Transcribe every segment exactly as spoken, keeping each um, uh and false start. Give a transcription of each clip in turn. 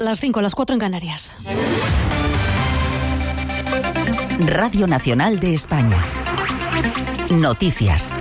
Las cinco, las cuatro en Canarias. Radio Nacional de España. Noticias.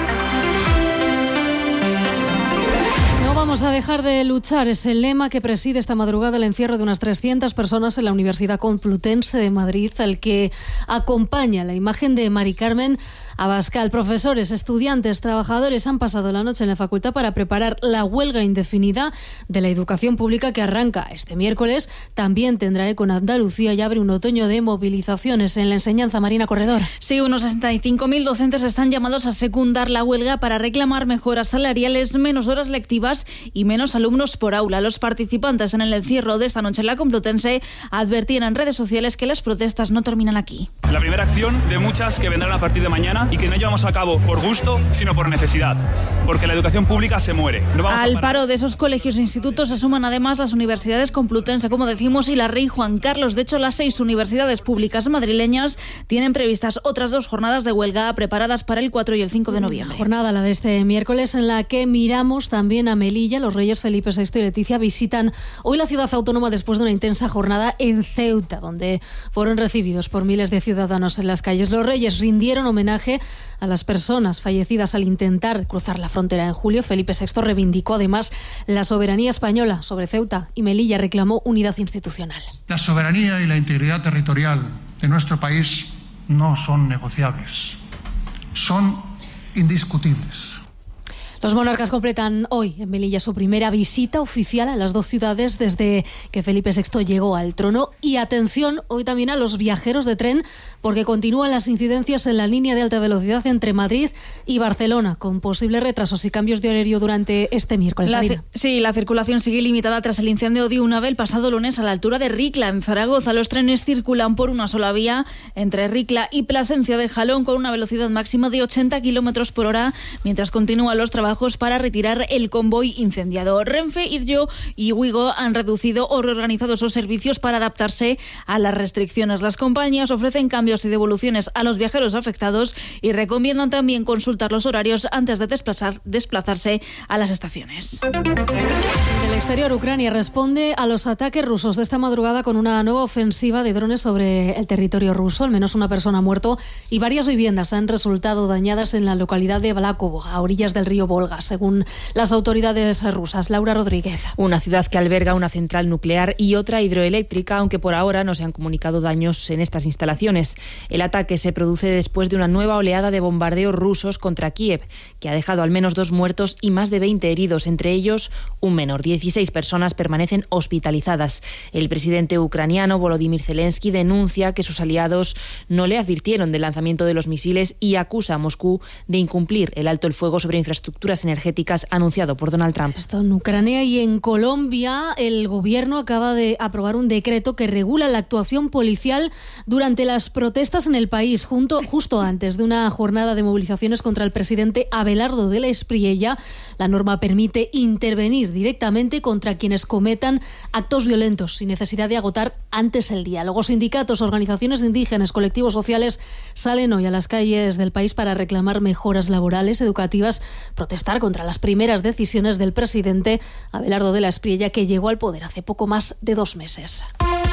No vamos a dejar de luchar, es el lema que preside esta madrugada el encierro de unas trescientas personas en la Universidad Complutense de Madrid, al que acompaña la imagen de Mari Carmen Abascal. Profesores, estudiantes, trabajadores han pasado la noche en la facultad para preparar la huelga indefinida de la educación pública que arranca este miércoles. También tendrá eco en Andalucía y abre un otoño de movilizaciones en la enseñanza. Marina Corredor. Sí, unos sesenta y cinco mil docentes están llamados a secundar la huelga para reclamar mejoras salariales, menos horas lectivas y menos alumnos por aula. Los participantes en el encierro de esta noche en la Complutense advertían en redes sociales que las protestas no terminan aquí. La primera acción de muchas que vendrán a partir de mañana y que no llevamos a cabo por gusto, sino por necesidad, porque la educación pública se muere. No vamos Al paro de esos colegios e institutos se suman además las universidades Complutense, como decimos, y la Rey Juan Carlos. De hecho, las seis universidades públicas madrileñas tienen previstas otras dos jornadas de huelga preparadas para el cuatro y el cinco de noviembre. Jornada la de este miércoles en la que miramos también a Melilla. Los reyes Felipe sexto y Leticia visitan hoy la ciudad autónoma después de una intensa jornada en Ceuta, donde fueron recibidos por miles de ciudadanos en las calles. Los reyes rindieron homenaje a las personas fallecidas al intentar cruzar la frontera en julio. Felipe sexto reivindicó además la soberanía española sobre Ceuta y Melilla reclamó unidad institucional. La soberanía y la integridad territorial de nuestro país no son negociables, son indiscutibles. Los monarcas completan hoy en Melilla su primera visita oficial a las dos ciudades desde que Felipe sexto llegó al trono. Y atención, hoy también a los viajeros de tren, porque continúan las incidencias en la línea de alta velocidad entre Madrid y Barcelona, con posibles retrasos y cambios de horario durante este miércoles. La, sí, la circulación sigue limitada tras el incendio de un ave el pasado lunes a la altura de Ricla, en Zaragoza. Los trenes circulan por una sola vía entre Ricla y Plasencia de Jalón con una velocidad máxima de ochenta kilómetros por hora, mientras continúan los trabajos para retirar el convoy incendiado. Renfe, Iryo y Wigo han reducido o reorganizado sus servicios para adaptarse a las restricciones. Las compañías ofrecen cambios y devoluciones a los viajeros afectados y recomiendan también consultar los horarios antes de desplazar, desplazarse a las estaciones. Del exterior, Ucrania responde a los ataques rusos de esta madrugada con una nueva ofensiva de drones sobre el territorio ruso. Al menos una persona ha muerto y varias viviendas han resultado dañadas en la localidad de Balakovo, a orillas del río Volga, según las autoridades rusas. Laura Rodríguez. Una ciudad que alberga una central nuclear y otra hidroeléctrica, aunque por ahora no se han comunicado daños en estas instalaciones. El ataque se produce después de una nueva oleada de bombardeos rusos contra Kiev, que ha dejado al menos dos muertos y más de veinte heridos, entre ellos un menor. dieciséis personas permanecen hospitalizadas. El presidente ucraniano Volodymyr Zelensky denuncia que sus aliados no le advirtieron del lanzamiento de los misiles y acusa a Moscú de incumplir el alto el fuego sobre infraestructuras energéticas anunciado por Donald Trump. Esto en Ucrania. Y en Colombia el gobierno acaba de aprobar un decreto que regula la actuación policial durante las protestas en el país, junto, justo antes de una jornada de movilizaciones contra el presidente Abelardo de la Espriella. La norma permite intervenir directamente contra quienes cometan actos violentos sin necesidad de agotar antes el diálogo. Sindicatos, organizaciones indígenas, colectivos sociales salen hoy a las calles del país para reclamar mejoras laborales, educativas, protestar contra las primeras decisiones del presidente Abelardo de la Espriella, que llegó al poder hace poco más de dos meses.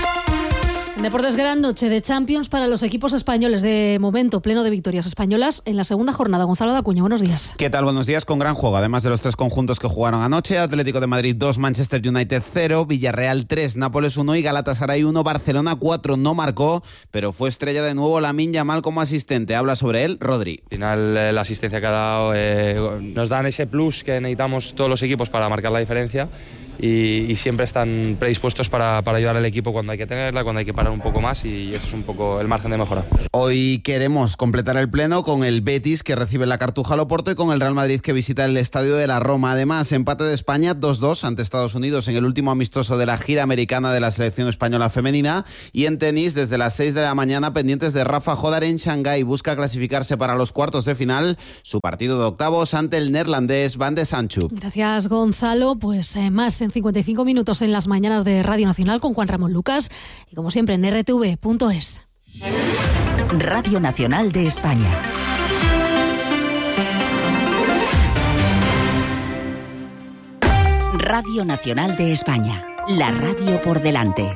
En deportes, gran noche de Champions para los equipos españoles. De momento, pleno de victorias españolas en la segunda jornada. Gonzalo Dacuña, buenos días. ¿Qué tal? Buenos días. Con gran juego, además de los tres conjuntos que jugaron anoche. Atlético de Madrid dos, Manchester United cero, Villarreal tres, Nápoles uno y Galatasaray uno, Barcelona cuatro. No marcó, pero fue estrella de nuevo Lamine Yamal como asistente. Habla sobre él Rodri. Al final, eh, la asistencia que ha dado eh, nos dan ese plus que necesitamos todos los equipos para marcar la diferencia. Y, y siempre están predispuestos para, para ayudar al equipo cuando hay que tenerla, cuando hay que parar un poco más, y eso es un poco el margen de mejora. Hoy queremos completar el pleno con el Betis, que recibe la Cartuja al Oporto, y con el Real Madrid, que visita el Estadio de la Roma. Además, empate de España dos dos ante Estados Unidos en el último amistoso de la gira americana de la selección española femenina. Y en tenis, desde las seis de la mañana, pendientes de Rafa Jodar en Shanghái. Busca clasificarse para los cuartos de final, su partido de octavos ante el neerlandés Van de Sanchuk. Gracias, Gonzalo. Pues eh, más en cincuenta y cinco minutos en las mañanas de Radio Nacional con Juan Ramón Lucas y como siempre en erre te ve punto es. Radio Nacional de España. Radio Nacional de España. La radio por delante.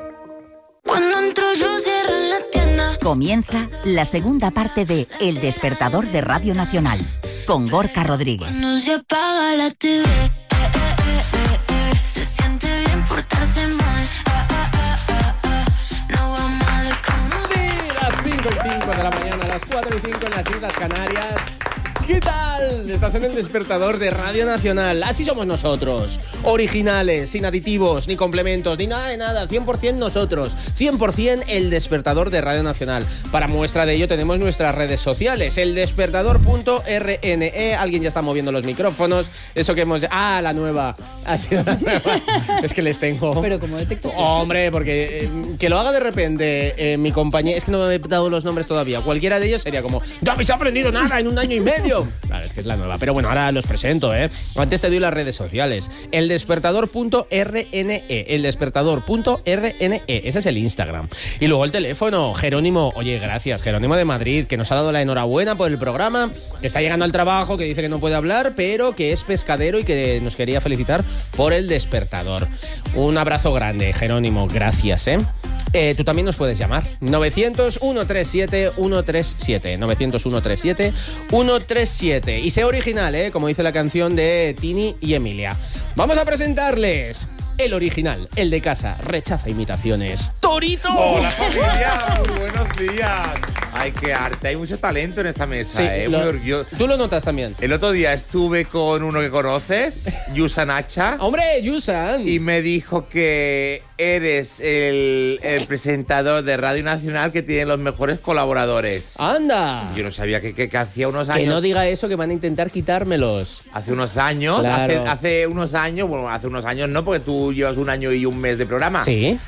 Cuando entro yo cierran la tienda. Comienza la segunda parte de El Despertador de Radio Nacional, con Gorka Rodríguez. Cuando se apaga la T V, eh, eh, eh, eh, se siente bien portarse mal. Ah, ah, ah, ah, ah. No vamos a desconocer. Sí, las cinco y cinco de la mañana, las cuatro y cinco en las Islas Canarias. ¿Qué tal? Estás en El Despertador de Radio Nacional. Así somos nosotros. Originales, sin aditivos, ni complementos, ni nada de nada. cien por ciento nosotros. cien por ciento El Despertador de Radio Nacional. Para muestra de ello tenemos nuestras redes sociales. El despertador punto r n e. Alguien ya está moviendo los micrófonos. Eso que hemos... Ah, la nueva. Ha sido la nueva. Es que les tengo... Pero como detectas eso. Hombre, porque eh, que lo haga de repente eh, mi compañía... Es que no me he dado los nombres todavía. Cualquiera de ellos sería como... ¡No habéis aprendido nada en un año y medio! Claro, es que es la nueva. Pero bueno, ahora los presento, ¿eh? Antes te doy las redes sociales. El despertador punto r n e. El despertador punto r n e. Ese es el Instagram. Y luego el teléfono. Jerónimo. Oye, gracias. Jerónimo de Madrid, que nos ha dado la enhorabuena por el programa, que está llegando al trabajo, que dice que no puede hablar, pero que es pescadero y que nos quería felicitar por el despertador. Un abrazo grande, Jerónimo. Gracias, ¿eh? Eh, tú también nos puedes llamar. novecientos, ciento treinta y siete, ciento treinta y siete. novecientos, ciento treinta y siete, ciento treinta y siete. Y sé original, ¿eh? Como dice la canción de Tini y Emilia. Vamos a presentarles el original, el de casa. Rechaza imitaciones. ¡Torito! Hola, familia. Muy buenos días. Ay, qué arte. Hay mucho talento en esta mesa, Sí, ¿eh? lo- Muy orgullo- Tú lo notas también. El otro día estuve con uno que conoces, Yusan Hacha. ¡Hombre, Yusan! Y me dijo que eres el, el presentador de Radio Nacional que tiene los mejores colaboradores. ¡Anda! Yo no sabía que, que, que hacía unos Que años... no diga eso, que van a intentar quitármelos. Hace unos años, Claro. hace, hace unos años, bueno, hace unos años no, porque tú llevas un año y un mes de programa. Sí.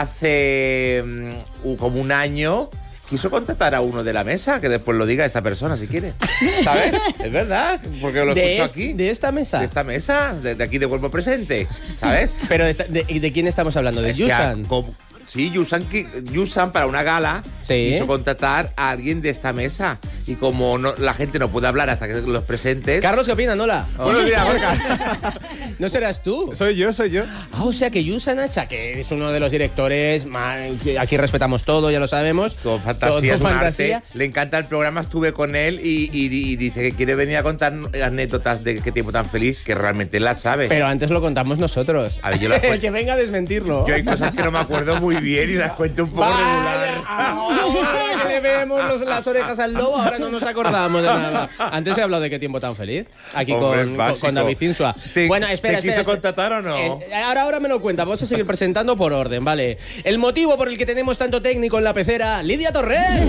Hace mm, como un año quiso contratar a uno de la mesa, que después lo diga esta persona si quiere. ¿Sabes? Es verdad, porque lo ¿De, escucho es- aquí. ¿De esta mesa? De esta mesa, de, de aquí de Cuerpo Presente, ¿sabes? Pero de, esta- de, ¿de quién estamos hablando? ¿De Es que Yusan? a- como- sí, Yusan, qui- Yusan para una gala Sí. quiso contratar a alguien de esta mesa. Y como no, la gente no puede hablar hasta que los presentes... Carlos, ¿qué opinas, Nola? Buenos días, Gorka. ¿No serás tú? Soy yo, soy yo. Ah, o sea que Yusan Hacha, que es uno de los directores, ma- que aquí respetamos todo, ya lo sabemos. Todo fantasía, Todo es un fantasía. arte. Le encanta el programa, estuve con él y, y- y dice que quiere venir a contar anécdotas de qué tiempo tan feliz, que realmente él las sabe. Pero antes lo contamos nosotros. A ver, yo las cuento. Que venga a desmentirlo. Yo hay cosas que no me acuerdo muy bien y las cuento un poco Vaya, regular. ahora que le vemos los- las orejas al lobo, ahora no nos acordamos de nada. Antes he hablado de qué tiempo tan feliz, aquí Hombre, con, con, básico. con David Insua. ¿Te- Bueno, espera, te quiso espera, espera. contratar o no? Eh, ahora, ahora me lo cuenta, vamos a seguir presentando por orden, ¿vale? El motivo por el que tenemos tanto técnico en la pecera, Lidia Torrent.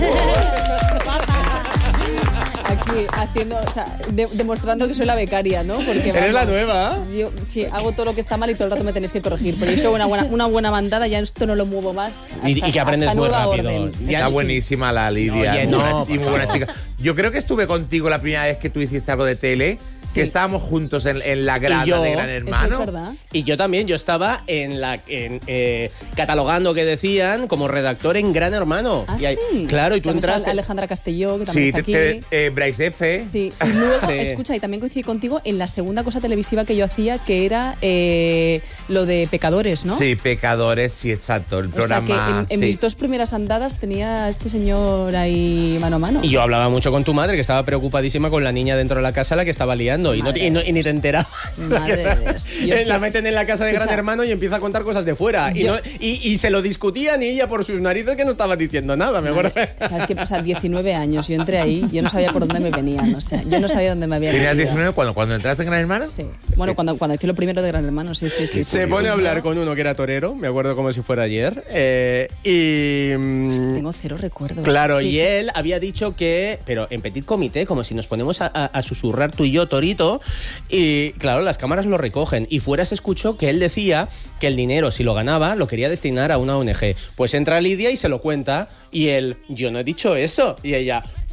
Aquí haciendo, o sea, de- demostrando que soy la becaria, ¿no? Porque Eres la vamos, nueva. Yo sí, hago todo lo que está mal y todo el rato me tenéis que corregir. Pero yo soy una buena, una buena bandada, ya esto no lo muevo más. Hasta, Y- y que aprendes hasta muy nueva rápido. orden. Ya Está Eso sí. buenísima la Lidia. Oye, muy no, buena- y por muy buena favor. chica. Yo creo que estuve contigo la primera vez que tú hiciste algo de tele, Sí. que estábamos juntos en, en la grada Y yo- de Gran Eso Hermano. es verdad. Y yo también, yo estaba en la en, eh, catalogando que decían como redactor en Gran Hermano. Ah, Y ahí- sí. Claro, y tú También está entraste. Alejandra Castelló, que también Sí, está te- aquí. te- eh, Bryce F. Sí, y luego, Sí. escucha, y también coincidí contigo en la segunda cosa televisiva que yo hacía, que era eh, lo de pecadores, ¿no? Sí, Pecadores, sí, exacto. El O sea programa. que en, en sí. mis dos primeras andadas tenía a este señor ahí mano a mano. Y yo hablaba mucho con tu madre, que estaba preocupadísima con la niña dentro de la casa la que estaba liando. Y, no, Madre y, no- de y ni te Dios. enterabas. Madre de Dios. Yo es la que- meten en la casa de escucha. Gran Hermano y empieza a contar cosas de fuera. Y, Yo- no- y- y se lo discutían y ella por sus narices que no estaba diciendo nada, me acuerdo. Madre, ¿sabes qué pasa? diecinueve años, yo entré ahí, yo no sabía por dónde me venían, o sea, yo no sabía dónde me había ¿Tenías metido. diecinueve cuando, cuando entraste en Gran Hermano? Sí. Bueno, cuando, cuando hice lo primero de Gran Hermano, sí, sí, sí. Se sí. pone a hablar con uno que era torero, me acuerdo como si fuera ayer. eh, y. mm, Tengo cero recuerdos. Claro, ¿Qué- y qué- él había dicho que, pero en petit comité, como si nos ponemos a, a- a susurrar tú y yo, Torito, y claro, las cámaras lo recogen. Y fuera se escuchó que él decía que el dinero, si lo ganaba, lo quería destinar a una O N G. Pues entra Lidia y se lo cuenta, y él, yo no he dicho eso. Y ella,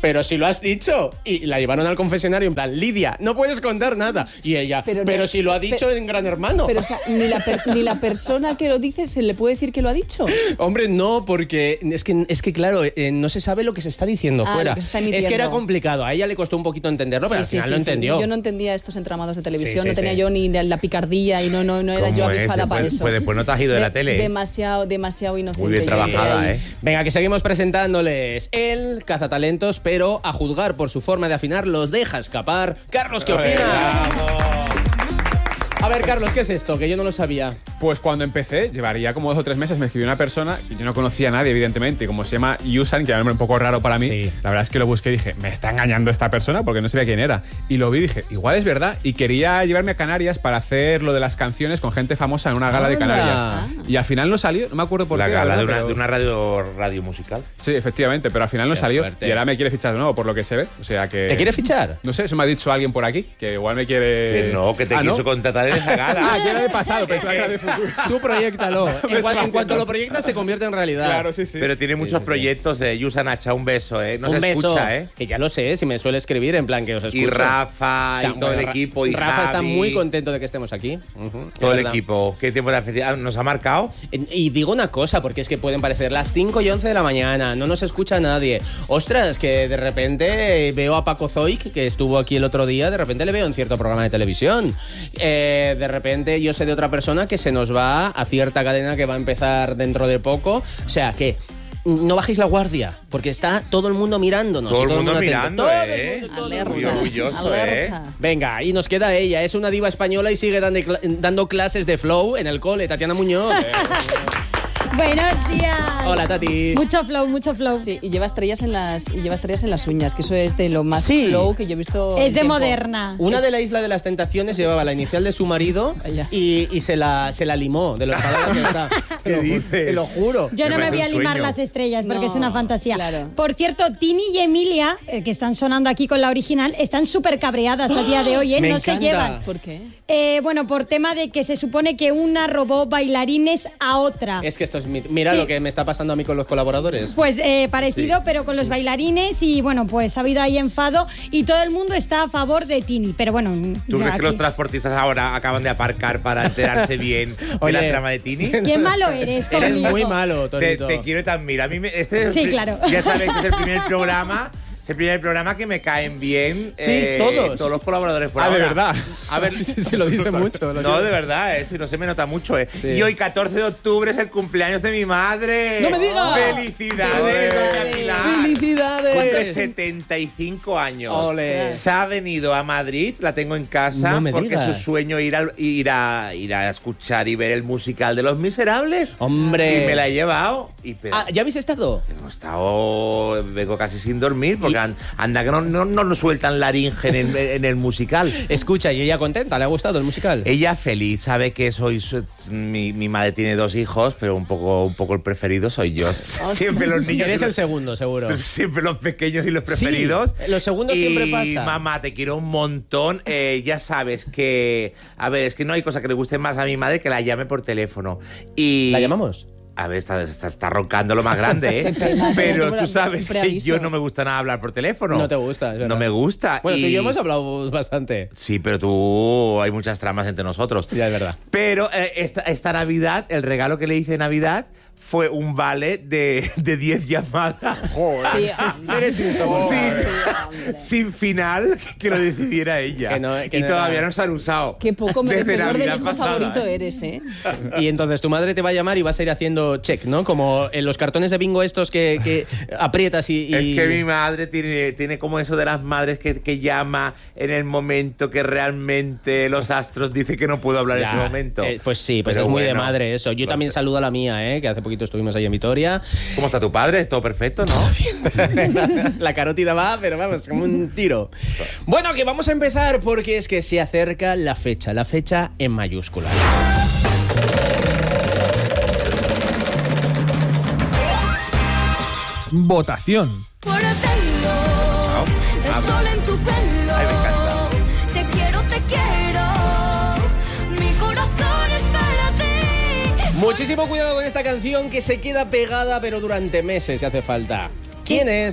pero si lo has dicho. Y la llevaron al confesionario en plan, Lidia, no puedes contar nada. Y ella, pero, pero no, si lo ha dicho pero, en Gran Hermano. Pero o sea, ni la, per, ni la persona que lo dice se le puede decir que lo ha dicho. Hombre, no, porque es que, es que claro, eh, no se sabe lo que se está diciendo ah, fuera. Lo que se está es que era complicado, a ella le costó un poquito entenderlo, sí, pero al sí, final sí, lo sí. entendió. Yo no entendía estos entramados de televisión, sí, sí, no tenía sí. yo ni la picardía y no, no, no era yo avispada para pues, eso. Pues después no te has ido de, de la tele. Demasiado, demasiado inocente. Muy bien trabajada, ¿eh? Venga, que seguimos presentándoles el cazatalentos, pero a juzgar por su forma de afinar los deja escapar. Carlos, ¿qué opina? A ver, Carlos, ¿qué es esto? Que yo no lo sabía. Pues cuando empecé, llevaría como dos o tres meses, me escribió una persona que yo no conocía a nadie, evidentemente, y como se llama Yusan, que era un nombre un poco raro para mí, sí. La verdad es que lo busqué y dije, me está engañando esta persona porque no sabía quién era. Y lo vi y dije, igual es verdad, y quería llevarme a Canarias para hacer lo de las canciones con gente famosa en una gala de Canarias. Ah. Y al final no salió, no me acuerdo por la qué. La gala verdad, de, una, pero... de una radio, radio musical. Sí, efectivamente, pero al final no Qué salió. fuerte. Y ahora me quiere fichar de nuevo, por lo que se ve. O sea que... ¿Te quiere fichar? No sé, eso me ha dicho alguien por aquí, que igual me quiere... Que no, que te ah, quiso ¿no? contratar en esa gala. Ah, que era de pasado, pensaba que era de futuro. Tú proyéctalo. En, cual, en cuanto lo proyectas, se convierte en realidad. Claro, sí, sí. Pero tiene muchos sí, sí, proyectos de Yusan Hacha, un beso, ¿eh? No un se beso, escucha, ¿eh? Que ya lo sé, si me suele escribir, en plan que os escucho. Y Rafa, y ya, todo bueno, el equipo, y Rafa Javi. está muy contento de que estemos aquí. Uh-huh, todo el equipo. ¿Qué tiempo de la felicidad nos ha marcado? Y digo una cosa, porque es que pueden parecer las cinco y once de la mañana, no nos escucha nadie. Ostras, que de repente veo a Paco Zoic, que estuvo aquí el otro día, de repente le veo en cierto programa de televisión. Eh, de repente yo sé de otra persona que se nos va a cierta cadena que va a empezar dentro de poco. O sea, que no bajéis la guardia, porque está todo el mundo mirándonos. Todo, y todo el mundo, el mundo mirando, todo ¿eh? El mundo, todo Alerta. Muy orgulloso, Alerta. ¿eh? Venga, y nos queda ella. Es una diva española y sigue dando, dando clases de flow en el cole. Tatiana Muñoz. Buenos días. Hola, Tati. Mucho flow, mucho flow. Sí, y lleva estrellas en las y lleva estrellas en las uñas, que eso es de lo más sí. flow que yo he visto. Es en de tiempo. moderna. Una es... de la Isla de las Tentaciones llevaba la inicial de su marido y, y se, la, se la limó de los palabras que está. ¿Qué dices? Te lo juro. Yo no me me voy a limar sueño. las estrellas porque No, es una fantasía. claro. Por cierto, Tini y Emilia, eh, que están sonando aquí con la original, están súper cabreadas a día de hoy, ¿eh? Me no encanta. se llevan. ¿Por qué? Eh, bueno, por tema de que se supone que una robó bailarines a otra. Es que esto es mi... Mira Sí. lo que me está pasando a mí con los colaboradores. Pues eh, parecido, Sí. pero con los bailarines y bueno, pues ha habido ahí enfado y todo el mundo está a favor de Tini, pero bueno... ¿Tú crees aquí. que los transportistas ahora acaban de aparcar para enterarse bien de Oye. la trama de Tini? Qué malo eres Eres conmigo. muy malo, Te, Torito. te quiero tan mira. A mí me, este es Sí, el- claro. Ya sabes que es el primer programa. Es el primer programa que me caen bien. Sí, todos. Todos los colaboradores por Ah, ahora. de verdad. A ver, Sí, sí, sí, lo dice mucho. Lo no, dice. de verdad, eh, si no se me nota mucho. Eh. Sí. Y hoy, catorce de octubre, es el cumpleaños de mi madre. ¡No me digas! ¡Felicidades, doña Pilar! ¡Felicidades! Cumple setenta y cinco años. Ole. Se ha venido a Madrid, la tengo en casa, No me porque digas. es su sueño ir a, ir, a, ir a escuchar y ver el musical de Los Miserables. ¡Hombre! Y me la he llevado. Y pero, Ah, ¿ya habéis estado? Hemos estado, vengo casi sin dormir, porque an- anda que no, no, no nos sueltan laringe en el, en el musical. Escucha, ¿y ella contenta? ¿Le ha gustado el musical? Ella feliz, sabe que soy su- mi, mi madre tiene dos hijos, pero un poco, un poco el preferido soy yo. Siempre los niños. Eres y el los- segundo, seguro. Siempre los pequeños y los preferidos. Sí, los segundos y, siempre pasa. Mamá, te quiero un montón. Eh, ya sabes que, a ver, es que no hay cosa que le guste más a mi madre que la llame por teléfono. Y ¿La llamamos? A ver, está, está, está roncando lo más grande, ¿eh? Qué pena, Pero tengo tú un sabes que preaviso. yo no me gusta nada hablar por teléfono. No te gusta, es verdad. No me gusta. Bueno, tú y y yo hemos hablado bastante. Sí, pero tú hay muchas tramas entre nosotros. Ya, es verdad. Pero eh, esta, esta Navidad, el regalo que le hice de Navidad fue un vale de, de diez llamadas. Sí, Eres insoportable. sin, sin final, que lo decidiera ella. Que no- que y no- todavía no se han usado. Qué poco Desde merecedor del Navidad hijo pasada, favorito ¿eh? eres, ¿eh? Y entonces tu madre te va a llamar y vas a ir haciendo check, ¿no? Como en los cartones de bingo estos que, que aprietas y, y- Es que mi madre tiene, tiene como eso de las madres que, que llama en el momento que realmente los astros dicen que no puedo hablar Ya, en ese momento. eh, pues sí, pues Pero es muy de bueno, madre eso. Yo también saludo a la mía, ¿eh? Que hace poquito estuvimos ahí en Vitoria. ¿Cómo está tu padre? Todo perfecto, ¿no? La carótida va, pero vamos, como un tiro. Bueno, que vamos a empezar porque es que se acerca la fecha, la fecha en mayúsculas. Votación. Por el pelo, el sol en tu pelo. Ay, me encanta. Te quiero, te quiero. Mi corazón es para ti. Muchísimo cuidado con esta canción que se queda pegada, pero durante meses si hace falta. ¿Quién es?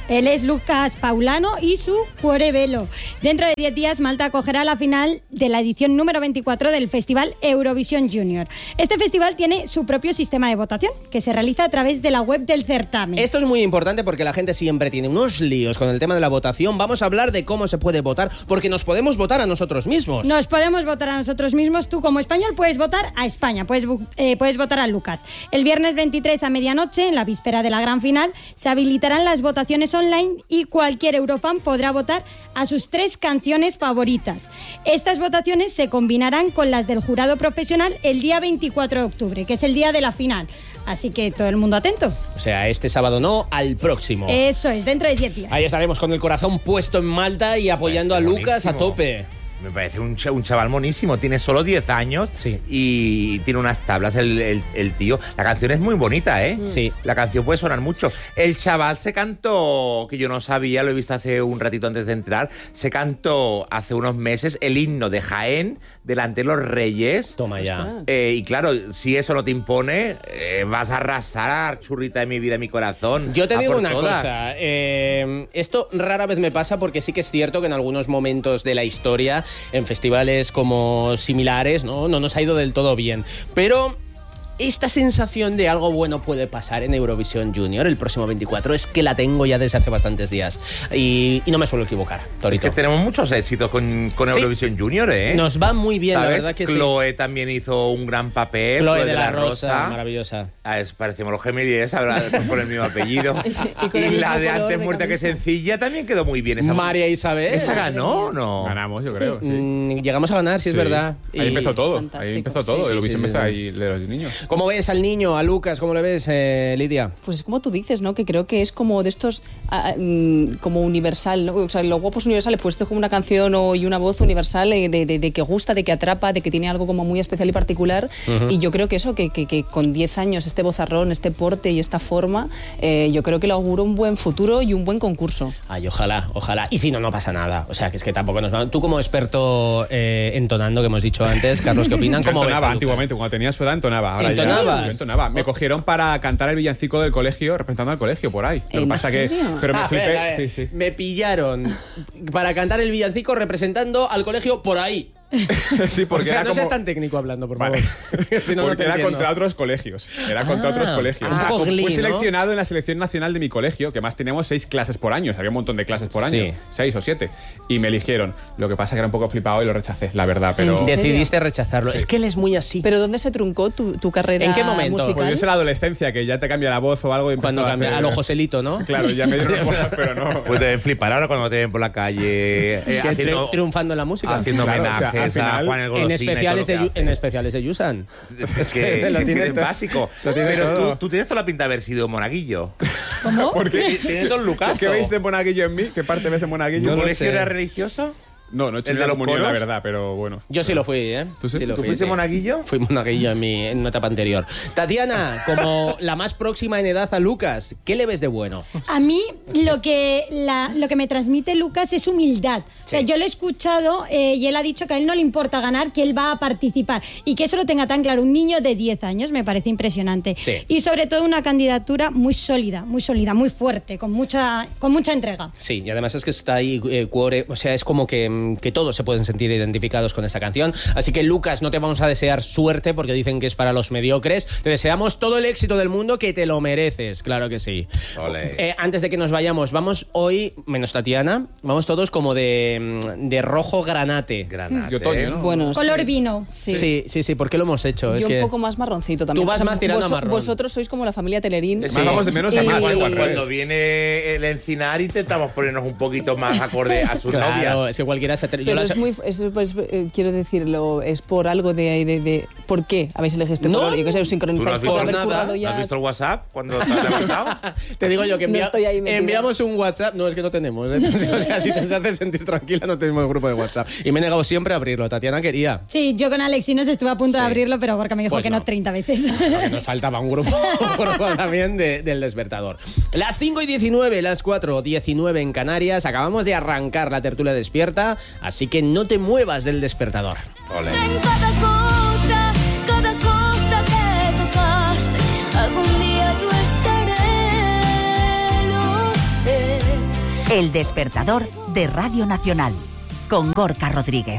Él es Lucas Paulano y su Cuore Velo. Dentro de diez días, Malta acogerá la final de la edición número veinticuatro del Festival Eurovisión Junior. Este festival tiene su propio sistema de votación, que se realiza a través de la web del certamen. Esto es muy importante porque la gente siempre tiene unos líos con el tema de la votación. Vamos a hablar de cómo se puede votar, porque nos podemos votar a nosotros mismos. Nos podemos votar a nosotros mismos. Tú, como español, puedes votar a España, puedes, eh, puedes votar a Lucas. El viernes veintitrés a medianoche, en la víspera de la gran final, se habilitarán las votaciones online y cualquier eurofan podrá votar a sus tres canciones favoritas. Estas votaciones se combinarán con las del jurado profesional el día veinticuatro de octubre, que es el día de la final. Así que todo el mundo atento. O sea, este sábado no, al próximo. Eso es, dentro de diez días. Ahí estaremos con el corazón puesto en Malta y apoyando a Lucas a tope. Me parece un, ch un chaval monísimo. Tiene solo diez años sí. y tiene unas tablas el, el, el tío. La canción es muy bonita, ¿eh? Sí. La canción puede sonar mucho. El chaval se cantó, que yo no sabía, lo he visto hace un ratito antes de entrar, se cantó hace unos meses el himno de Jaén delante de los Reyes. Toma ya. Eh, y claro, si eso no te impone, eh, vas a arrasar, churrita de mi vida, mi corazón. Yo te a digo una todas. cosa. Eh, esto rara vez me pasa porque sí que es cierto que en algunos momentos de la historia, en festivales como similares, ¿no? No nos ha ido del todo bien. Pero esta sensación de algo bueno puede pasar en Eurovisión Junior el próximo veinticuatro es que la tengo ya desde hace bastantes días. Y, y no me suelo equivocar, Torito. Es que tenemos muchos éxitos con, con sí. Eurovisión Junior, ¿eh? Nos va muy bien, ¿sabes? la verdad que Chloe sí. también hizo un gran papel. Chloe, Chloe de, de la, la Rosa. Rosa. Maravillosa. Ah, es, parecemos los gemelos, ahora con el mismo apellido. y, y la de antes muerta que sencilla también quedó muy bien. Esa María Isabel. ¿Esa ganó o no? Ganamos, yo creo. Sí. Sí. Mm, llegamos a ganar, si sí, es verdad. Ahí y empezó todo. Fantástico. Ahí empezó todo. Sí, sí, Eurovisión sí, sí, empezó sí. ahí de los niños. ¿Cómo ves al niño, a Lucas? ¿Cómo le ves, eh, Lidia? Pues es como tú dices, ¿no? Que creo que es como de estos, uh, como universal, ¿no? O sea, los guapos universales, pues esto es como una canción o, y una voz universal de, de, de, de que gusta, de que atrapa, de que tiene algo como muy especial y particular. Uh-huh. Y yo creo que eso, que, que, que con diez años, este vozarrón, este porte y esta forma, eh, yo creo que le auguro un buen futuro y un buen concurso. Ay, ojalá, ojalá. Y si no, no pasa nada. O sea, que es que tampoco nos va. Tú como experto eh, entonando, que hemos dicho antes, Carlos, ¿qué opinan? ¿Cómo entonaba ves, antiguamente, cuando tenía su edad, entonaba. Ahora ¿Entonabas? Ya, yo entonaba. Me cogieron para cantar el villancico del colegio, representando al colegio por ahí. Lo que pasa que, pero me a flipé. Ver, a ver. Sí, sí. Me pillaron para cantar el villancico representando al colegio por ahí. Sí, porque o sea, era no como... seas tan técnico hablando, por vale. favor. si no, porque no te era entiendo. contra otros colegios. Era contra ah, otros colegios. Ah, o sea, glee, fui ¿no? seleccionado en la selección nacional de mi colegio, que más teníamos seis clases por año. Había un montón de clases por año. Sí. Seis o siete. Y me eligieron. Lo que pasa es que era un poco flipado y lo rechacé, la verdad. Pero decidiste rechazarlo. Sí. Es que él es muy así. ¿Pero dónde se truncó tu, tu carrera musical? ¿En qué momento? musical? Pues yo sé la adolescencia, que ya te cambia la voz o algo. Y cuando cambia a, hacer... a lo Joselito, ¿no? Claro, ya me dieron bola, pero no. Pues te deben flipar ahora cuando te ven por la calle eh, haciendo, triunfando en la música. Haciendo claro, homenajes, o sea, al final, a Juan el Golosina. En especiales, de, en especiales de Yusan. Es que lo tienes es básico. Lo tienes pero tú, tú tienes toda la pinta de haber sido monaguillo. ¿Cómo? ¿Por qué? Tienes todo el lucazo. ¿Qué veis de monaguillo en mí? ¿Qué parte ves de monaguillo? ¿Tu no colegio era religioso? No, no he hecho ¿El la de los comunión, la coros? verdad, pero bueno. Yo sí lo fui, ¿eh? ¿Tú sí? sí lo ¿Tú fui, fuiste sí. monaguillo? Fui monaguillo en, mi, en una etapa anterior. Tatiana, como la más próxima en edad a Lucas, ¿qué le ves de bueno? A mí lo que, la, lo que me transmite Lucas es humildad. Sí. O sea, yo lo he escuchado eh, y él ha dicho que a él no le importa ganar, que él va a participar. Y que eso lo tenga tan claro un niño de diez años me parece impresionante. Sí. Y sobre todo una candidatura muy sólida, muy sólida, muy fuerte, con mucha, con mucha entrega. Sí, y además es que está ahí eh, Cuore, o sea, es como que, que todos se pueden sentir identificados con esta canción. Así que, Lucas, no te vamos a desear suerte porque dicen que es para los mediocres. Te deseamos todo el éxito del mundo, que te lo mereces, claro que sí. Eh, antes de que nos vayamos, vamos hoy, menos Tatiana, vamos todos como de, de rojo granate. Granate. Y otoño, ¿no? Bueno, color sí. vino. Sí. sí, sí, sí. ¿Por qué lo hemos hecho? Yo es un que... poco más marroncito también. Tú vas más tirando Vos, a marrón. Vosotros sois como la familia Telerín. Sí. Más vamos de menos a más. Cuando, Cuando, cuando viene el Encinar intentamos ponernos un poquito más acorde a sus claro, novias. es que cualquiera se... Yo Pero las... es muy... Es, pues, eh, quiero decirlo, es por algo de... de, de ¿por qué habéis elegido este no, color? Yo que sé, os ¿Tú no sincronizáis has por visto haber nada? currado ya... ¿No has visto el WhatsApp cuando te has levantado? Te digo yo que envia... No estoy ahí metida. enviamos un WhatsApp. No, es que no tenemos. ¿eh? O sea, si te haces sentir tranquila, no tenemos grupo de WhatsApp. Y me he negado siempre a abrirlo. Tatiana quería. Sí, yo con Alexinos estuve a punto Sí. de abrirlo, pero Gorka me dijo Pues que no, no. treinta veces. Porque nos faltaba un grupo, un grupo también de, del despertador. Las cinco y diecinueve, las cuatro diecinueve en Canarias. Acabamos de arrancar la tertulia despierta, así que no te muevas del despertador. Ole. En cada cosa, cada cosa que tocaste, algún día yo estaré, lo sé. El despertador de Radio Nacional, con Gorka Rodríguez.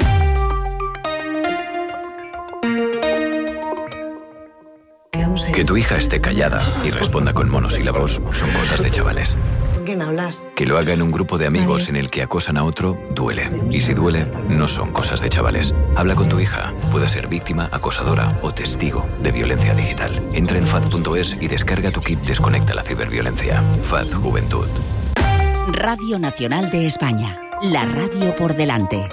Que tu hija esté callada y responda con monosílabos son cosas de chavales. ¿Con quién hablas? Que lo haga en un grupo de amigos en el que acosan a otro, duele. Y si duele, no son cosas de chavales. Habla con tu hija. Puede ser víctima, acosadora o testigo de violencia digital. Entra en fad punto es y descarga tu kit Desconecta la ciberviolencia. F A D Juventud. Radio Nacional de España. La radio por delante.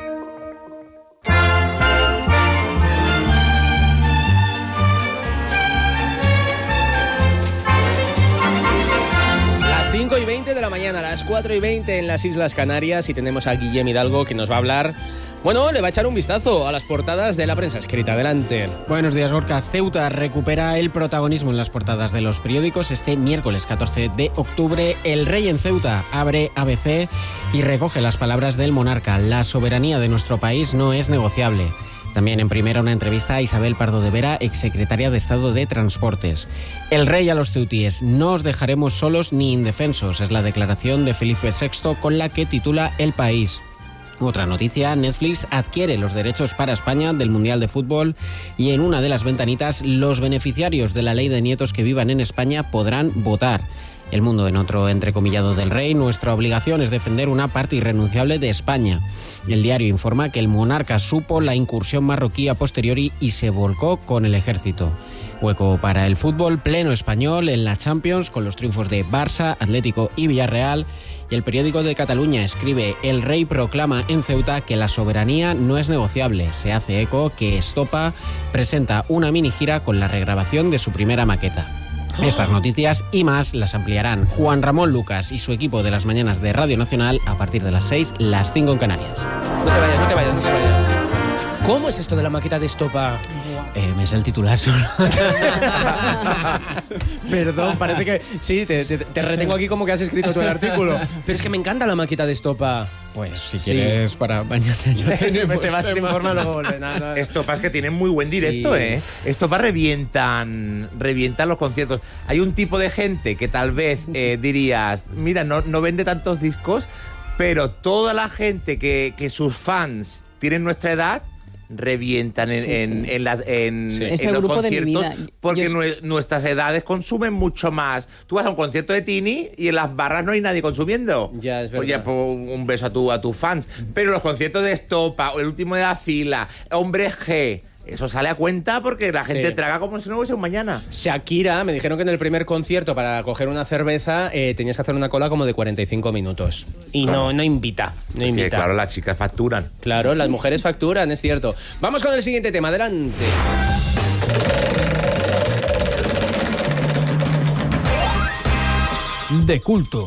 cinco y veinte de la mañana, a las cuatro y veinte en las Islas Canarias, y tenemos a Guillem Hidalgo que nos va a hablar. Bueno, le va a echar un vistazo a las portadas de la prensa escrita. Adelante. Buenos días, Gorka. Ceuta recupera el protagonismo en las portadas de los periódicos. Este miércoles catorce de octubre, el rey en Ceuta abre A B C y recoge las palabras del monarca. La soberanía de nuestro país no es negociable. También en primera una entrevista a Isabel Pardo de Vera, exsecretaria de Estado de Transportes. El rey a los ceutíes: no os dejaremos solos ni indefensos, es la declaración de Felipe sexto con la que titula El País. Otra noticia: Netflix adquiere los derechos para España del Mundial de Fútbol, y en una de las ventanitas, los beneficiarios de la ley de nietos que vivan en España podrán votar. El Mundo, en otro entrecomillado del rey: nuestra obligación es defender una parte irrenunciable de España. El Diario informa que el monarca supo la incursión marroquí a posteriori y se volcó con el ejército. Hueco para el fútbol: pleno español en la Champions con los triunfos de Barça, Atlético y Villarreal. Y el Periódico de Cataluña escribe: el rey proclama en Ceuta que la soberanía no es negociable. Se hace eco que Estopa presenta una mini gira con la regrabación de su primera maqueta. Estas noticias y más las ampliarán Juan Ramón Lucas y su equipo de las mañanas de Radio Nacional a partir de las seis, las cinco en Canarias. No te vayas, no te vayas, no te vayas. ¿Cómo es esto de la maqueta de Estopa? Eh, me sé el titular solo. Perdón, parece que sí, te, te, te retengo aquí como que has escrito tú el artículo. Pero es que me encanta la maqueta de Estopa. Pues si Sí. quieres para mañana ya tenemos te vas, te tema. informas, luego vuelve. Nada, nada. Estopas que tienen muy buen directo, Sí. ¿eh? Estopas revientan, revientan los conciertos. Hay un tipo de gente que tal vez eh, dirías, mira, no, no vende tantos discos, pero toda la gente que, que sus fans tienen nuestra edad revientan en, Sí, en, sí. en las, en, Sí. en Ese los grupo de mi conciertos, vida. porque Yo- nue- nuestras edades consumen mucho más. Tú vas a un concierto de Tini y en las barras no hay nadie consumiendo. Ya, es verdad. Oye, pues, un beso a, tu, a tus fans. Pero los conciertos de Estopa, o el último de la fila, Hombre G, eso sale a cuenta porque la gente Sí. traga como si no hubiese un mañana. Shakira, me dijeron que en el primer concierto para coger una cerveza eh, tenías que hacer una cola como de cuarenta y cinco minutos. Y Claro. no, no invita, no Que, invita. claro, las chicas facturan. Claro, las mujeres facturan, es cierto. Vamos con el siguiente tema, adelante. De culto.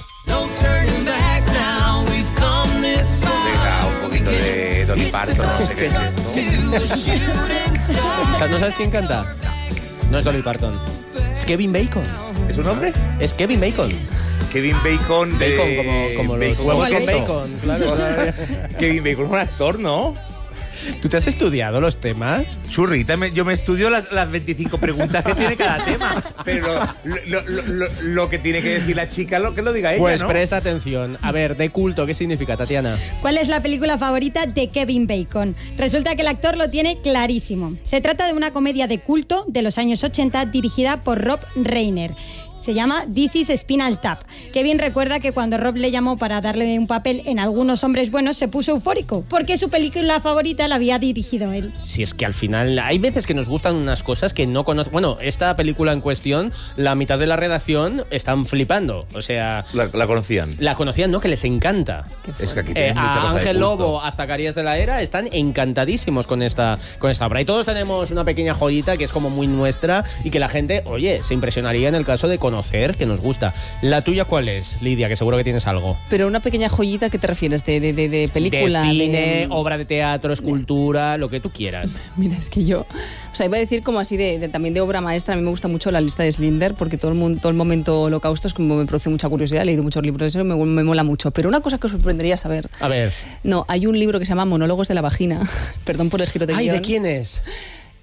Venga, un poquito de Dolly Parton, no sé qué es esto. O sea, ¿no sabes quién canta? No es Dolly Parton. Es Kevin Bacon. ¿Es un hombre? Es Kevin Bacon. Kevin Bacon de... Bacon como, como los Bacon huevos con con queso. bacon. Claro, claro. Kevin Bacon es un actor, ¿no? ¿Tú te has estudiado los temas? Churrita, me- yo me estudio las, las veinticinco preguntas que tiene cada tema. Pero lo, lo- lo- lo que tiene que decir la chica, lo que lo diga ella, Pues ¿no? presta atención. A ver, de culto, ¿qué significa, Tatiana? ¿Cuál es la película favorita de Kevin Bacon? Resulta que el actor lo tiene clarísimo. Se trata de una comedia de culto de los años ochenta dirigida por Rob Reiner. Se llama This is Spinal Tap. Kevin recuerda que cuando Rob le llamó para darle un papel en Algunos hombres buenos se puso eufórico, porque su película favorita la había dirigido él. Si es que al final hay veces que nos gustan unas cosas que no conocen. Bueno, esta película en cuestión, la mitad de la redacción están flipando. O sea, La, la conocían. la conocían, ¿no? Que les encanta. Es que aquí Eh, tienes mucha a cosa de Ángel culto. Lobo, a Zacarías de la Era, están encantadísimos con esta, con esta obra. Y todos tenemos una pequeña joyita que es como muy nuestra y que la gente, oye, se impresionaría en el caso de conocer, que nos gusta. ¿La tuya cuál es, Lidia? Que seguro que tienes algo. Pero una pequeña joyita, ¿qué te refieres? ¿De, de, de, de película? De cine, de- obra de teatro, escultura, lo que tú quieras. Mira, es que yo, o sea, iba a decir como así de, de- también de obra maestra. A mí me gusta mucho la lista de Slinder porque todo el, mundo, todo el momento holocausto es como me produce mucha curiosidad. He leído muchos libros de eso y me, me mola mucho. Pero una cosa que os sorprendería saber. A ver. No, hay un libro que se llama Monólogos de la vagina. Perdón por el giro de Ay, guión. ¿de quién es?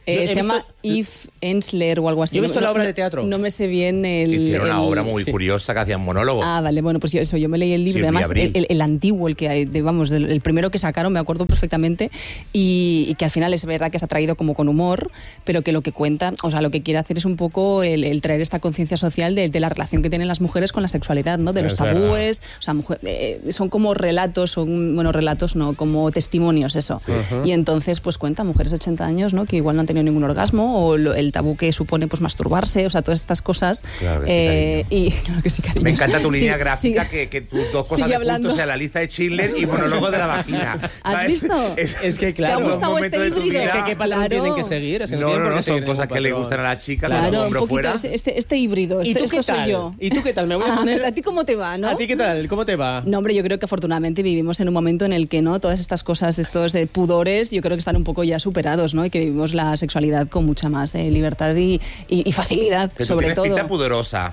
Eh, he se visto- llama Yves Ensler o algo así. Yo he visto No- la obra no- de teatro. No me sé bien el... Hicieron una el- obra muy sí. curiosa que hacían monólogos. Ah, vale, bueno, pues yo, eso, yo me leí el libro, Silvia además el, Abril. el- el antiguo, el que hay, de- vamos, del- el primero que sacaron, me acuerdo perfectamente, y, y que al final es verdad que se ha traído como con humor, pero que lo que cuenta, o sea, lo que quiere hacer es un poco el, el traer esta conciencia social de, de la relación que tienen las mujeres con la sexualidad, ¿no? De los Es tabúes, o sea, mujer- eh, son como relatos, son, bueno, relatos no, como testimonios, eso. Ujú. Y entonces, pues cuenta mujeres de ochenta años, ¿no? Que igual no han tenido ningún orgasmo, o lo- el tabú que supone, pues, masturbarse, o sea, todas estas cosas. Claro que sí, Eh, y claro que sí, cariño. Me encanta tu línea Sí, gráfica, sí. que, que tus dos cosas Sigue de hablando. culto sea la lista de Schindler y monólogo de la vagina. ¿Has ¿sabes? visto? Es, Es que claro, ¿Te ha gustado un este momento de tu híbrido? vida- Es que qué patrón Claro. tienen que seguir. Es que No, tienen no, por no, qué son seguir cosas ningún que le patrón. gustan a las chicas, Claro, con un un hombro poquito fuera. ese- este, este híbrido. ¿Y Esto, tú qué esto soy tal? yo. ¿Y tú qué tal? Me voy a Ah, poner- ¿A ti cómo te va, no? ¿A ti qué tal? ¿Cómo te va? No, hombre, yo creo que afortunadamente vivimos en un momento en el que no todas estas cosas, estos eh, pudores, yo creo que están un poco ya superados, ¿no? Y que vivimos la sexualidad con mucha más eh, libertad y, y- y facilidad, Que tú sobre tienes todo. pinta pudorosa.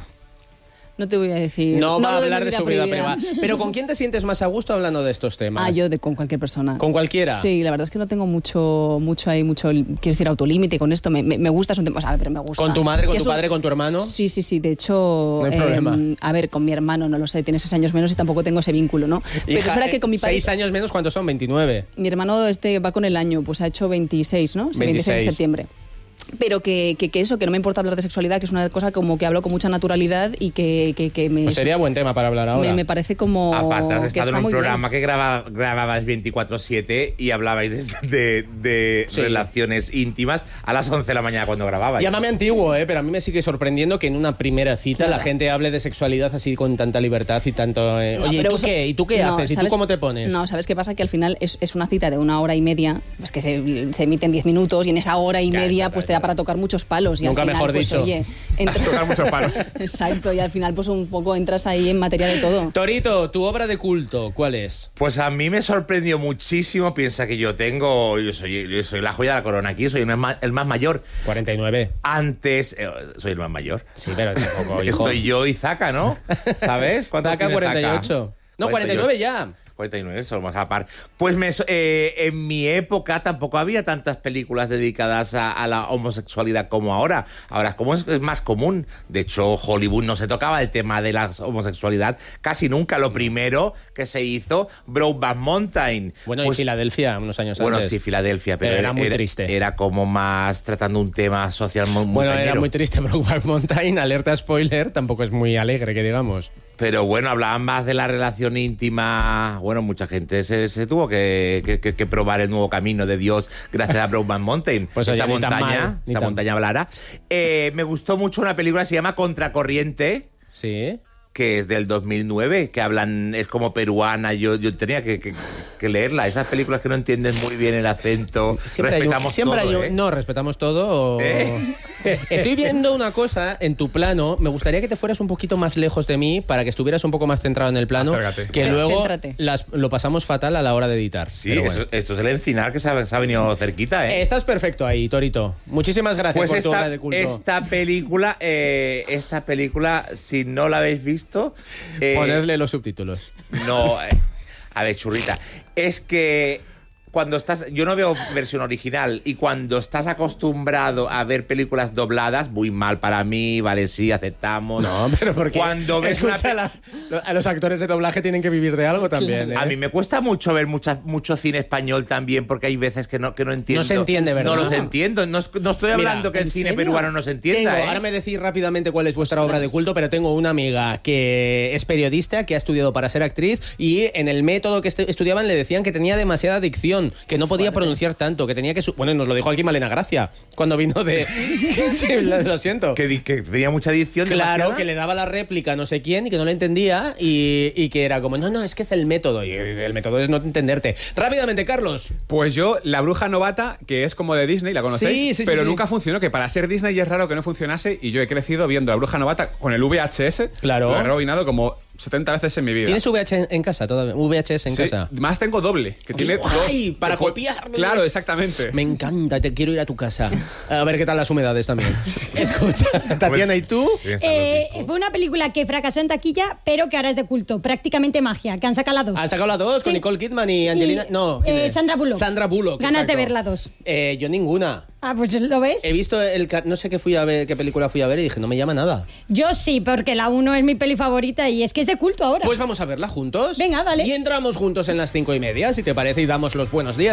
No te voy a decir. No va a lo hablar mi de vida su vida prohibida. privada. Pero ¿con quién te sientes más a gusto hablando de estos temas? Ah, yo de, con cualquier persona. ¿Con cualquiera? Sí, la verdad es que no tengo mucho, mucho ahí, mucho, quiero decir, autolímite con esto. Me, me, me gusta, es un tema, o sea, a ver, me gusta. ¿Con tu madre, con Que tu es un- padre, con tu hermano? Sí, sí, sí, de hecho... No hay eh, problema. A ver, con mi hermano, no lo sé, tiene seis años menos y tampoco tengo ese vínculo, ¿no? Pero Hija, es verdad que con mi eh, padre... Seis años menos, ¿cuántos son? veintinueve. Mi hermano este va con el año, pues ha hecho veintiséis, ¿no? Sí, veintiséis de veintiséis. septiembre. Pero que, que, que eso, que no me importa hablar de sexualidad, que es una cosa como que hablo con mucha naturalidad y que, que, que me, Pues sería buen tema para hablar ahora. me, me parece como Aparte, has que estado está en un muy bien. programa que graba, grababais veinticuatro siete y hablabais de, de- de Sí. relaciones íntimas a las once de la mañana cuando grababais. Llámame antiguo, ¿eh? Pero a mí me sigue sorprendiendo que en una primera cita Claro. la gente hable de sexualidad así con tanta libertad y tanto... eh, No, Oye, ¿y pero tú eso- qué? ¿Y tú qué no, haces? ¿Y tú ¿sabes? cómo te pones? No, ¿sabes qué pasa? Que al final es, es una cita de una hora y media, pues que se, se emite en diez minutos y en esa hora y Claro, media claro, pues te da para tocar muchos palos. Y Nunca al final, mejor pues, dicho. Oye, entra- Tocar muchos palos. Exacto, y al final pues un poco entras ahí en materia de todo. Torito, tu obra de culto, ¿cuál es? Pues a mí me sorprendió muchísimo. Piensa que yo tengo. Yo soy, yo soy la joya de la corona aquí, soy el más, el más mayor. cuarenta y nueve. Antes. eh, soy el más mayor. Sí, pero tampoco, hijo. Estoy yo y Zaka, ¿no? ¿Sabes? ¿Cuántos Zaka, tiene cuarenta y ocho. No, cuarenta y nueve ya. cuarenta y nueve, somos a par. Pues me, eh, en mi época tampoco había tantas películas dedicadas a, a la homosexualidad como ahora. Ahora como es, es más común. De hecho, Hollywood no se tocaba el tema de la homosexualidad casi nunca. Lo primero que se hizo, Brokeback Mountain. Bueno, y Pues- Filadelfia, unos años Bueno, antes. sí, Filadelfia, pero, Pero era muy triste. Era como más tratando un tema social muy, muy Bueno, era cañero. muy triste. Brokeback Mountain, alerta spoiler, tampoco es muy alegre, que digamos. Pero bueno, hablaban más de la relación íntima. Bueno, mucha gente se, se tuvo que, que- que- que probar el nuevo camino de Dios gracias a Brokeback Mountain. Pues esa oye, ni tan montaña, mal, ni esa tan- montaña hablara. Eh, me gustó mucho una película que se llama Contracorriente. Sí. Que es del dos mil nueve, que hablan, es como peruana. Yo, yo tenía que, que- que leerla. Esas películas que no entienden muy bien el acento. Siempre hay un- Respetamos siempre todo, hay un- ¿eh? No, respetamos todo. o- ¿Eh? Estoy viendo una cosa en tu plano. Me gustaría que te fueras un poquito más lejos de mí para que estuvieras un poco más centrado en el plano. Acércate. Que Cé- luego céntrate. las- lo pasamos fatal a la hora de editar. Sí, Pero bueno. eso- esto es el Encinar que se ha, se ha venido cerquita, ¿eh? Estás perfecto ahí, Torito. Muchísimas gracias Pues por tu esta, obra de culto. esta película, eh, esta película, si no la habéis visto, eh, Ponerle los subtítulos. no, eh, a ver, churrita, es que cuando estás, yo no veo versión original y cuando estás acostumbrado a ver películas dobladas, muy mal para mí, vale, sí, aceptamos. No, pero porque Cuando ves una escucha, la- a los actores de doblaje tienen que vivir de algo también. ¿eh? A mí me cuesta mucho ver mucha, mucho cine español también porque hay veces que no, que no entiendo. No se entiende, ¿verdad? No los entiendo. No, es- no estoy Mira, hablando que el ¿en cine serio? peruano no se entienda. Tengo, ¿eh? ahora me decís rápidamente cuál es vuestra obra de culto, pero tengo una amiga que es periodista, que ha estudiado para ser actriz y en el método que estu- estudiaban le decían que tenía demasiada dicción, que no podía pronunciar tanto, que tenía que... su- Bueno, nos lo dijo aquí Malena Gracia, cuando vino de... Sí, lo, lo siento. Que, di- que tenía mucha adicción. Claro, demasiada. que le daba la réplica a no sé quién y que no la entendía y, y que era como, no, no, es que es el método y el método es no entenderte. Rápidamente, Carlos. Pues yo, La Bruja Novata, que es como de Disney, la conocéis, Sí, sí, sí, pero sí. nunca funcionó, que para ser Disney es raro que no funcionase y yo he crecido viendo La Bruja Novata con el V H S. Claro. Lo he rebobinado como setenta veces en mi vida. ¿Tienes V H S en casa todavía? V H S en Sí, casa. más tengo doble, que tiene ¡Ay! dos. Para Pues, copiarlo. Claro, exactamente. Me encanta, te quiero ir a tu casa. A ver qué tal las humedades también. Escucha, Tatiana, ¿y tú? Eh, fue una película que fracasó en taquilla, pero que ahora es de culto. Prácticamente magia, que han sacado la dos. Han sacado la dos con Sí. Nicole Kidman y Angelina... Y, no, ¿quién eh, es? Sandra Bullock. Sandra Bullock, Ganas de exacto. ver la dos. Eh, yo ninguna. Ah, pues lo ves. He visto el... ca- No sé qué, fui a ver, qué película fui a ver y dije, no me llama nada. Yo sí, porque la uno es mi peli favorita y es que es de culto ahora. Pues vamos a verla juntos. Venga, vale. Y entramos juntos en las cinco y media, si te parece, y damos los buenos días.